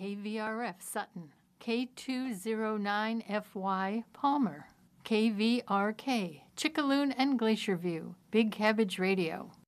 KVRF Sutton, K209FY Palmer, KVRK Chickaloon and Glacier View, Big Cabbage Radio,